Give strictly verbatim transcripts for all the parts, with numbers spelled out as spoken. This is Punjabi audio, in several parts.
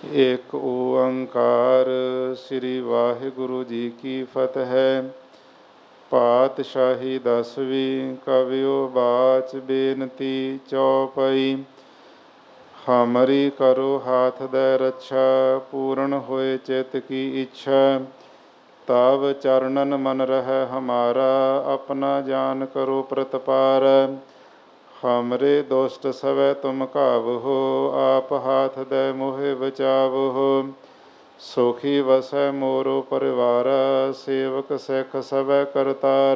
ਏਕ ਓੰਕਾਰ ਸ੍ਰੀ ਵਾਹਿਗੁਰੂ ਜੀ ਕੀ ਫਤਿਹ। ਪਾਤਸ਼ਾਹੀ ਦਸਵੀਂ ਕਵਿਓ ਬਾਚ ਬੇਨਤੀ ਚੌਪਈ। ਹਮਰੀ ਕਰੋ ਹਾਥ ਦੈ ਰੱਛਾ, ਪੂਰਨ ਹੋਏ ਚਿਤ ਕੀ ਇੱਛਾ। ਤਵ ਚਰਨਨ ਮਨ ਰਹਿ ਹਮਾਰਾ, ਆਪਣਾ ਜਾਨ ਕਰੋ ਪ੍ਰਤਪਾਰ। ਹਮਰੇ ਦੁਸ਼ਟ ਸਵੈ ਤੁਮ ਘਾਵਹੋ, ਆਪ ਹਾਥ ਦੈ ਮੋਹਿ ਬਚਾਵਹੋ। ਸੁਖੀ ਵਸੈ ਮੋਰੋ ਪਰਿਵਾਰ, ਸੇਵਕ ਸਿੱਖ ਸਭੈ ਕਰਤਾਰ।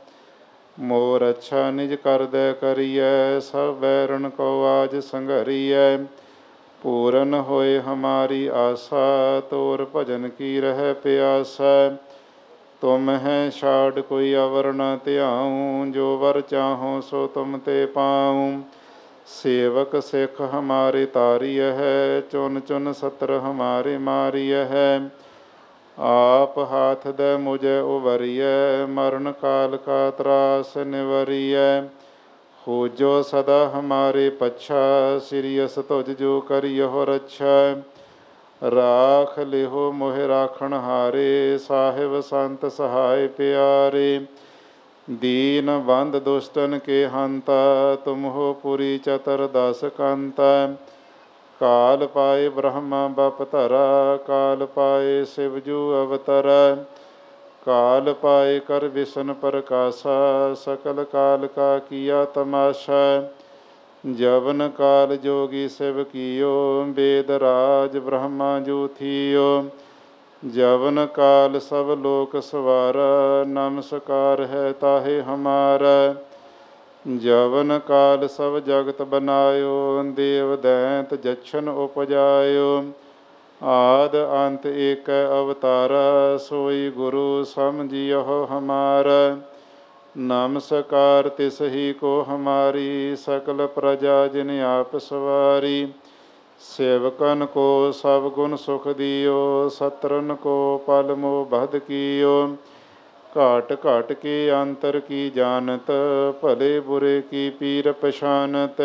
ਮੋਰ ਅੱਛਾ ਨਿਜ ਕਰਦੈ ਕਰੀਐ, ਸਭ ਬੈਰਨ ਕੋ ਆਜ ਸੰਘਰੀਐ। ਪੂਰਨ ਹੋਏ ਹਮਾਰੀ ਆਸਾ, ਤੋਰ ਭਜਨ ਕੀ ਰਹਿ ਪਿਆਸਾ। ਤੁਮ ਹੈ ਛਾੜ ਕੋਈ ਅਵਰ ਨ ਧਿਆਊ, ਜੋ ਵਰ ਚਾਹੋ ਸੋ ਤੁਮ ਤੇ ਪਾਊ। ਸੇਵਕ ਸਿੱਖ ਹਮਾਰੇ ਤਾਰੀਐ, ਚੁਨ ਚੁਨ ਸਤਰ ਹਮਾਰੇ ਮਾਰੀਐ। ਆਪ ਹਾਥ ਦੈ ਮੁਝੈ ਉਵਰੀਐ, ਮਰਨ ਕਾਲ ਕਾ ਤਰਾਸ ਨਿਵਰੀਐ। ਹੋਜੋ ਸਦਾ ਹਮਾਰੇ ਪੱਛਾ, ਸਿਰਿਅਸ ਤੁਜ ਜੋ ਕਰਿਓ ਰੱਛਾ। ਰਾਖ ਲਿਹੋ ਮੋਹਿ ਰਾਖਣ ਹਾਰੇ, ਸਾਹਿਬ ਸੰਤ ਸਹਾਇ ਪਿਆਰੇ। ਦੀਨ ਬੰਧ ਦੁਸ਼ਟਨ ਕੇ ਹੰਤਾ, ਤੁਮ ਹੋ ਪੁਰੀ ਚਤਰ ਦਸ ਕੰਤਾ। ਕਾਲ ਪਾਏ ਬ੍ਰਹਮਾ ਬਪਤਰਾ, ਕਾਲ ਪਾਏ ਸਿਵ ਜੂ ਅਵਤਰਾ। ਕਾਲ ਪਾਏ ਕਰ ਵਿਸ਼ਨ ਪ੍ਰਕਾਸ਼ਾ, ਸਕਲ ਕਾਲ ਕਾ ਕੀਆ ਤਮਾਸ਼ਾ। ਜਵਨ ਕਾਲ ਜੋਗੀ ਸਿਵ ਕੀਓ, ਵੇਦ ਰਾਜ ਬ੍ਰਹਮਾ ਜੂ ਥੀਓ। ਜਵਨ ਕਾਲ ਸਭ ਲੋਕ ਸਵਾਰਾ, ਨਮਸਕਾਰ ਹੈ ਤਾਹੇ ਹਮਾਰਾ। ਜਵਨ ਕਾਲ ਸਭ ਜਗਤ ਬਨਾਇਓ, ਦੇਵ ਦੈਂਤ ਜਛਨ ਉਪਜਾਇਓ। ਆਦਿ ਅੰਤ ਏਕੈ ਅਵਤਾਰਾ, ਸੋਈ ਗੁਰੂ ਸਮਝਿਓ ਹਮਾਰਾ। ਨਮਸਕਾਰ ਤਿਸ ਹੀ ਕੋ ਹਮਾਰੀ, ਸਕਲ ਪ੍ਰਜਾ ਜਿਨ ਆਪ ਸਵਾਰੀ। ਸੇਵਕਨ ਕੋ ਸਭ ਗੁਣ ਸੁਖ ਦਿਓ, ਸਤਰਨ ਕੋ ਪਲ ਮੋਹ ਬਧ ਕੀਓ। ਘਾਟ ਘਾਟ ਕੇ ਅੰਤਰ ਕੀ ਜਾਨਤ, ਭਲੇ ਬੁਰੇ ਕੀ ਪੀਰ ਪਛਾਨਤ।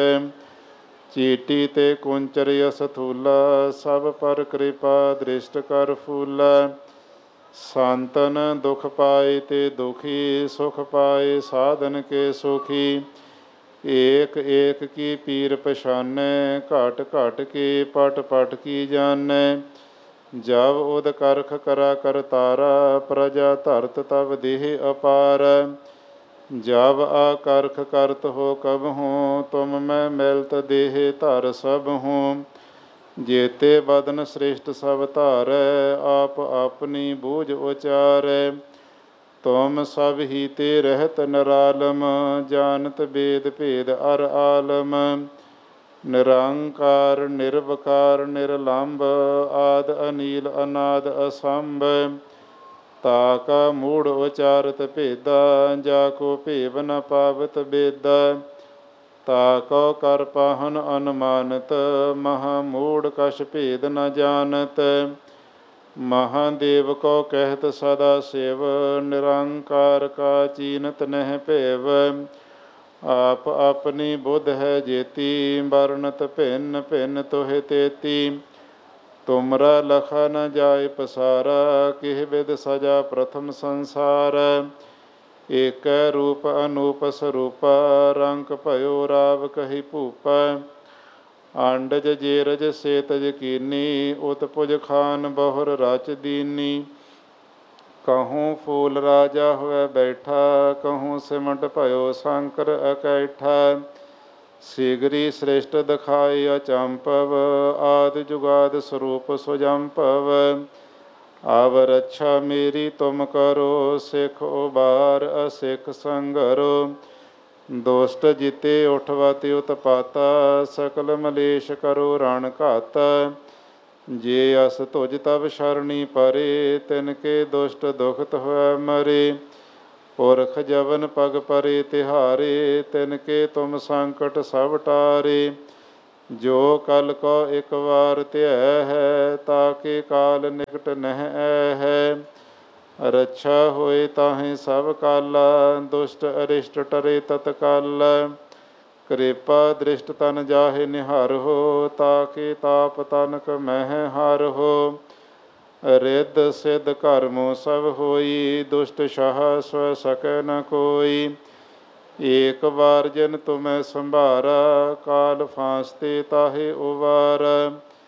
ਚੀਟੀ ਤੇ ਕੁੰਚਰ ਅਸਥੂਲਾ, ਸਭ ਪਰ ਕਿਰਪਾ ਦ੍ਰਿਸ਼ਟ ਕਰ ਫੂਲਾ। ਸੰਤਨ ਦੁਖ ਪਾਏ ਤੇ ਦੁਖੀ, ਸੁਖ ਪਾਏ ਸਾਧਨ ਕੇ ਸੁਖੀ। ਏਕ ਏਕ ਕੀ ਪੀਰ ਪਛਾਨੈ, ਘਾਟ ਘਾਟ ਕੇ ਪਟ ਪਟ ਕੀ ਜਾਨੈ। ਜਬ ਉਦ ਕਰਖ ਕਰਾ ਕਰਤਾਰਾ, ਪ੍ਰਜਾ ਧਰਤ ਤਬ ਦੇਹ ਅਪਾਰ। ਜਬ ਆ ਕਰਖ ਕਰਤ ਹੋ ਕਬਹੂੰ, ਤੁਮ ਮੈਂ ਮਿਲਤ ਦੇਹ ਧਰ ਸਭਹੂੰ। ਜੇਤੇ ਬਦਨ ਸ੍ਰੇਸ਼ਟ ਸਭ ਧਾਰੈ, ਆਪ ਆਪਣੀ ਬੂਝ ਉਚਾਰੈ। ਤੁਮ ਸਭ ਹੀ ਤੇ ਰਹਿਤ ਨਿਰਾਲਮ, ਜਾਨਤ ਵੇਦ ਭੇਦ ਅਰ ਆਲਮ। ਨਿਰੰਕਾਰ ਨਿਰਵਕਾਰ ਨਿਰਲੰਭ, ਆਦਿ ਅਨੀਲ ਅਨਾਦ ਅਸੰਭ। ਤਾ ਕਾ ਮੂੜ ਉਚਾਰਤ ਭੇਦਾ, ਜਾ ਕੋ ਭੇਵ ਨ ਪਾਵਤ ਬੇਦਾ। ਤਾ ਕਉ ਕਰ ਪਾਹਨ ਅਨੁਮਾਨਤ, ਮਹਾ ਮੂੜ ਕਛ ਭੇਦ ਨ ਜਾਨਤ। ਮਹਾਦੇਵ ਕੋ ਕਹਿਤ ਸਦਾ ਸ਼ਿਵ, ਨਿਰੰਕਾਰ ਕਾ ਚੀਨਤ ਨਹਿ ਭੇਵ। ਆਪ ਆਪਣੀ ਬੁੱਧ ਹੈ ਜੇਤੀ, ਵਰਣਤ ਭਿੰਨ ਭਿੰਨ ਤੋਹਿ ਤੇਤੀ। ਤੁਮਰਾ ਲਖਾ ਨ ਜਾਇ ਪਸਾਰਾ, ਕਿਹ ਬਿਦ ਸਜਾ ਪ੍ਰਥਮ ਸੰਸਾਰ। ਏਕੈ ਰੂਪ ਅਨੂਪ ਸਰੂਪਾ, ਰੰਕ ਭਇਓ ਰਾਵ ਕਹੀ ਭੂਪਾ। ਅੰਡਜ ਜੇਰਜ ਸੇਤਜ ਕੀਨੀ, ਉਤ ਪੁਜ ਖਾਨ ਬਹੁਰ ਰਚ ਦੀਨੀ। ਕਹੂੰ ਫੂਲ ਰਾਜਾ ਹੋਇ ਬੈਠਾ, ਕਹੂੰ ਸਿਮਟ ਭਇਓ ਸ਼ੰਕਰ ਅਕੈਠਾ। ਸਿਗਰੀ ਸ੍ਰਿਸ਼ਟ ਦਿਖਾਇ ਅਚੰਭਵ, ਆਦਿ ਜੁਗਾਦ ਸਰੂਪ ਸੁਜੰਭਵ। ਅਵ ਰੱਛਾ ਮੇਰੀ ਤੁਮ ਕਰੋ, ਸਿੱਖ ਉਬਾਰ ਅਸਿੱਖ ਸੰਘਰੋ। ਦੁਸ਼ਟ ਜਿਤੇ ਉਠਵਤ ਉਤਪਾਤਾ, ਸਕਲ ਮਲੇਸ਼ ਕਰੋ ਰਣ ਘਾਤਾ। ਜੇ ਅਸ ਤੁਜ ਤਬ ਸ਼ਰਣੀ ਪਰੇ, ਤਿਨ ਕੇ ਦੁਸ਼ਟ ਦੁਖਤ ਹੋਇ ਮਰੇ। ਪੁਰਖ ਜਵਨ ਪਗ ਪਰੇ ਤਿਹਾਰੇ, ਤਿਨ ਕੇ ਤੁਮ ਸੰਕਟ ਸਭ ਟਾਰੇ। ਜੋ ਕਲ ਕੋ ਇਕ ਵਾਰ ਧਿਐ ਹੈ, ਤਾ ਕੇ ਕਾਲ ਨਿਕਟ ਨਹਿ ਐ ਹੈ। ਰੱਛਾ ਹੋਏ ਤਾਹੇ ਸਭ ਕਾਲਾ, ਦੁਸ਼ਟ ਅਰਿਸ਼ਟ ਟਰੇ ਤਤਕਾਲਾ। ਕਿਰਪਾ ਦ੍ਰਿਸ਼ਟ ਤਨ ਜਾਹੇ ਨਿਹਾਰ ਹੋ, ਤਾਕੇ ਤਾਪ ਤਨਕ ਮਹਿ ਹਾਰ ਹੋ। ਰਿੱਧ ਸਿੱਧ ਕਰਮੋ ਸਭ ਹੋਈ, ਦੁਸ਼ਟ ਸ਼ਾਹ ਸਵ ਸਕੈ ਨ ਕੋਈ। ਏਕ ਵਾਰ ਜਿਨ ਤੁਮੈ ਸੰਭਾਰਾ, ਕਾਲ ਫਾਂਸਤੇ ਤਾਹੇ ਉਵਾਰ।